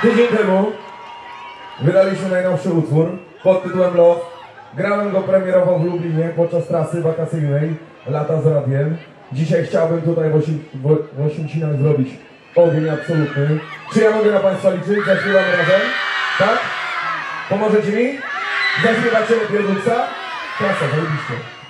Tydzień temu wydaliśmy najnowszy utwór pod tytułem Love. Grałem go premierowo w Lublinie podczas trasy wakacyjnej Lata z Radiem. Dzisiaj chciałbym tutaj w Oświęcinach zrobić ogień absolutny. Czy ja mogę na Państwa liczyć? Zaśpiewamy razem? Tak? Pomożecie mi? Zaśpiewacie Pierduksa? Klasa, zajebiście.